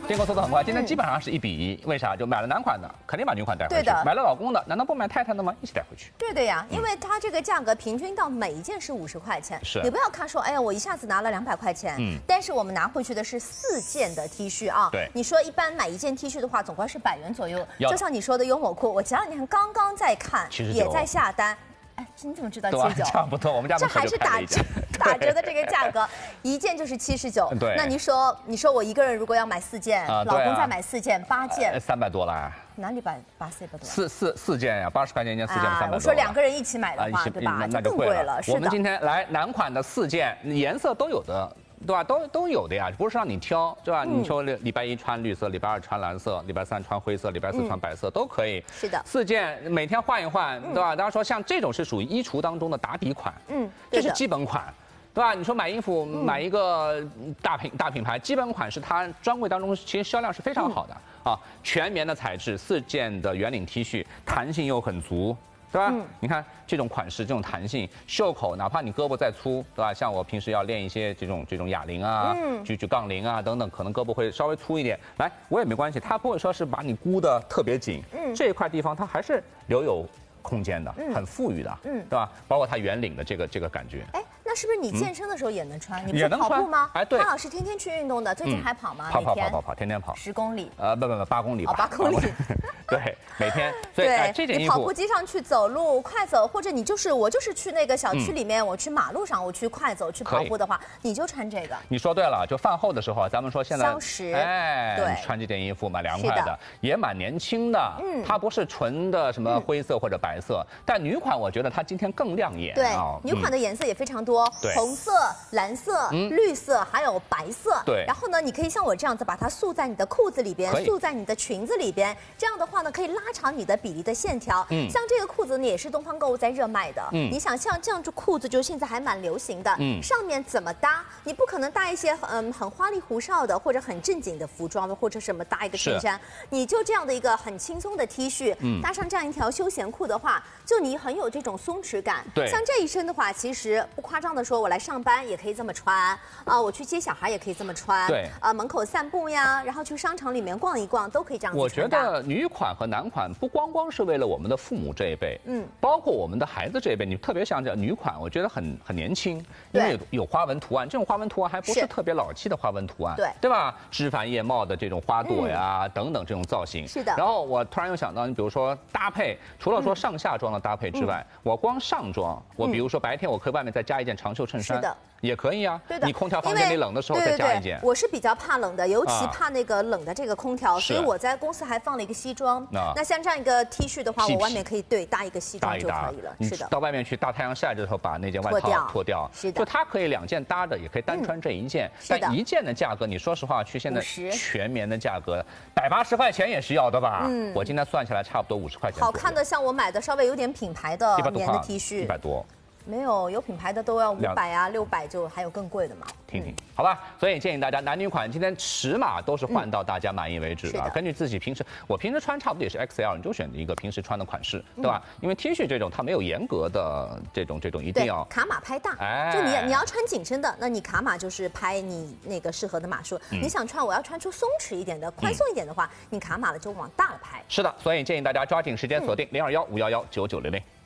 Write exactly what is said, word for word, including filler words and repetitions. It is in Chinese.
订购速度很快，今天基本上是一比一。为啥？就买了男款的，肯定把女款带回去；买了老公的，难道不买太太的吗？一起带回去。 对的呀，因为它这个价格平均到每一件是五十块钱。 是。 你不要看说，哎呀，我一下子拿了两百块钱，嗯，但是我们拿回去的是四件的 T 恤啊。 对。 你说一般买一件 T 恤的话，总归是百元左右。就像你说的优某库，我前两天刚刚在看，也在下单。哎，你怎么知道七十九？ 差不多，我们家这还是打折打折的这个价格，一件就是七十九。 对。 那你说，你说我一个人如果要买四件，老公再买四件，八件， 三百多了。 哪里八八四百多？ 四四四件呀，八十块钱一件，四件三百多。 我说两个人一起买的话，对吧？ 那就更贵了。 我们今天来男款的四件，颜色都有的。对吧？都都有的呀，不是让你挑，对吧？你说礼拜一穿绿色，礼拜二穿蓝色，礼拜三穿灰色，礼拜四穿白色，都可以。 是的， 四件每天换一换，对吧？当然说像这种是属于衣橱当中的打底款，嗯，这是基本款，对吧？你说买衣服买一个大品大品牌，基本款是它专柜当中其实销量是非常好的啊，全棉的材质，四件的圆领 T 恤，弹性又很足。对吧？嗯、你看这种款式，这种弹性，袖口哪怕你胳膊再粗，对吧？像我平时要练一些这种这种哑铃啊、嗯、举举杠铃啊等等，可能胳膊会稍微粗一点。来，我也没关系，它不会说是把你箍得特别紧，嗯，这一块地方它还是留有空间的，嗯、很富裕的，嗯，对吧？包括它圆领的这个这个感觉。 哎，那是不是你健身的时候也能穿？嗯、你不是跑步吗？ 哎，对。 潘老师天天去运动的，最近还跑吗？ 跑跑跑跑跑，天天跑。 十公里。 呃，不不不，八公里吧。 哦，八公里。 对，每天。所以哎，这件衣服。 你跑步机上去走路快走，或者你就是我就是去那个小区里面，我去马路上我去快走去跑步的话，你就穿这个。 你说对了，就饭后的时候，咱们说现在。 消食。 哎， 对， 穿这件衣服蛮凉快的，也蛮年轻的。嗯。它不是纯的什么灰色或者白色，但女款我觉得它今天更亮眼。 对，女款的颜色也非常多，红色、蓝色、绿色，还有白色。 对。 然后呢，你可以像我这样子把它束在你的裤子里边，束在你的裙子里边。这样的话呢，可以拉长你的比例的线条。嗯。像这个裤子呢，也是东方购物在热卖的。嗯。你想像这样子裤子，就现在还蛮流行的。嗯。上面怎么搭？你不可能搭一些嗯很花里胡哨的，或者很正经的服装，或者什么搭一个衬衫。你就这样的一个很轻松的 T 恤，嗯，搭上这样一条休闲裤的话，就你很有这种松弛感。 对。 像这一身的话，其实不夸张的说，我来上班也可以这么穿啊、呃，我去接小孩也可以这么穿。 对。 啊、呃，门口散步呀，然后去商场里面逛一逛，都可以这样子穿。 我觉得女款和男款不光光是为了我们的父母这一辈，嗯，包括我们的孩子这一辈，你特别像这女款，我觉得很很年轻，因为有有花纹图案，这种花纹图案还不是特别老气的花纹图案， 对对吧？枝繁叶茂的这种花朵呀、嗯、等等这种造型， 是的。 然后我突然又想到，你比如说搭配，除了说上下装的搭配之外，嗯、我光上装，我比如说白天我可以外面再加一件长袖衬衫， 是的。 也可以啊， 对的。 你空调房间里冷的时候再加一件。 我是比较怕冷的，尤其怕那个冷的这个空调，所以我在公司还放了一个西装。那像这样一个 T 恤的话，我外面可以对搭一个西装就可以了。是的。 到外面去大太阳晒着的时候，把那件外套脱掉。 是的。 就它可以两件搭的，也可以单穿这一件。但一件的价格，你说实话，去现在全棉的价格，百八十块钱也是要的吧？嗯。我今天算下来差不多五十块钱。 好看的，像我买的稍微有点品牌的棉的 T 恤， 一百多。 没有，有品牌的都要五百啊，六百就还有更贵的嘛。 听听，好吧。所以建议大家男女款今天尺码都是换到大家满意为止的，根据自己平时，我平时穿差不多也是 X L， 你就选一个平时穿的款式，对吧？因为 T 恤这种它没有严格的这种这种一定要卡码拍大，哎，就你你要穿紧身的，那你卡码就是拍你那个适合的码数。你想穿我要穿出松弛一点的、宽松一点的话，你卡码了就往大了拍。 是的，所以建议大家抓紧时间锁定零二幺五幺幺九九零零。